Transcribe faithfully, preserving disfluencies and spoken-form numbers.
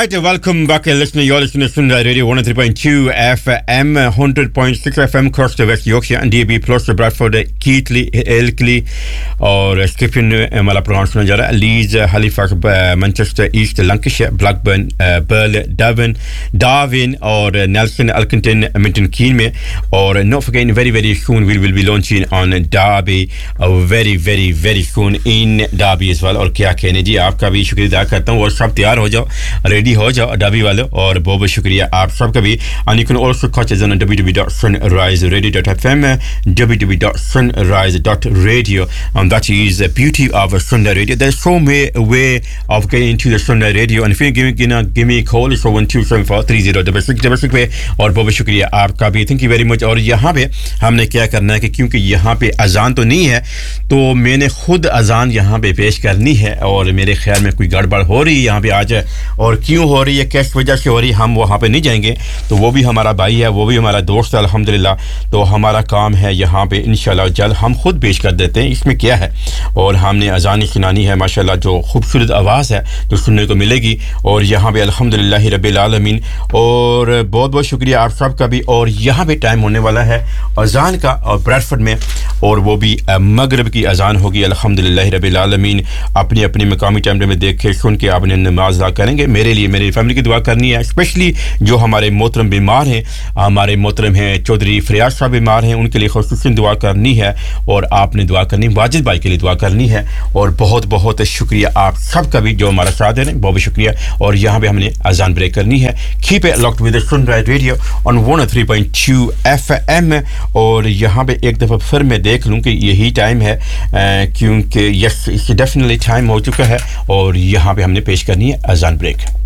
right, welcome back, listener. You're listening to Sunday Radio one oh three point two F M, one hundred point six F M across the West Yorkshire and D A B plus Bradford, Keighley, Ilkley और स्किपिन वाला programme सुना जा रहा है. Leeds, Halifax, Manchester east, Lancashire, Blackburn, बर्ल, Darwin, Darwin और Nelson, एल्किंटन, Milton कीन में. और not forgetting, very very soon we will be launching on Derby, uh, very very very soon in Derby as well. और क्या कहने जी, आपका भी शुक्रिया अदा करता हूँ और सब तैयार हो जाओ, रेडी हो जाओ Derby वालों, और बहुत बहुत शुक्रिया आप सबका भी. And you can also catch us on w w w dot sunrise radio dot f m, w w w dot sunrise dot radio, and that is the beauty of a Sunday radio. There's so many way of getting into the Sunday radio, and if you give, you know, give me a call, it's one two seven four three zero six six six six पे. और बहुत शुक्रिया आपका भी, thank you very much. और यहाँ पे हमने क्या करना है कि क्योंकि यहाँ पे अजान तो नहीं है, तो मैंने खुद अजान यहाँ पे पेश करनी है. और मेरे ख्याल में कोई गड़बड़ हो रही है यहाँ पे आज, और क्यों हो रही है, किस वजह से हो रही है, हम वहाँ पे नहीं जाएंगे. तो वो भी हमारा भाई है, वो भी हमारा दोस्त है अल्हम्दुलिल्लाह. तो हमारा काम है यहाँ पे इंशाल्लाह जल्द हम खुद पेश कर देते हैं. इसमें क्या है, और हमने अजान सुनानी है माशाल्लाह, जो खूबसूरत आवाज़ है जो सुनने को मिलेगी. और यहाँ पे अल्हम्दुलिल्लाह रब्बिल आलमीन. और बहुत बहुत शुक्रिया आप सब का भी. और यहाँ पे टाइम होने वाला है अजान का, और ब्रैडफोर्ड में, और वो भी मगरिब की अजान होगी अल्हम्दुलिल्लाह रब्बिल आलमीन. अपनी अपनी मकामी टाइम में देख के सुन के आपने नमाज अदा करेंगे. मेरे लिए, मेरी फैमिली की दुआ करनी है, स्पेशली जो हमारे मोहतरम बीमार हैं, हमारे मोहतरम हैं चौधरी फरियाद साहब बीमार हैं, उनके लिए खुसूसन दुआ करनी है. और आपने दुआ करनी, वाजिद भाई के लिए दुआ करनी है. और बहुत बहुत शुक्रिया आप सब का भी जो हमारा साथ दे रहे हैं, बहुत बहुत शुक्रिया. और यहाँ पे हमने अजान ब्रेक करनी है. Keep it locked with the sunrise radio on one oh three point two F M. और यहाँ पे एक दफ़ा फिर मैं देख लूँ कि यही टाइम है, क्योंकि यस, इट्स डेफिनेटली टाइम हो चुका है. और यहाँ पे हमने पेश करनी है अजान ब्रेक.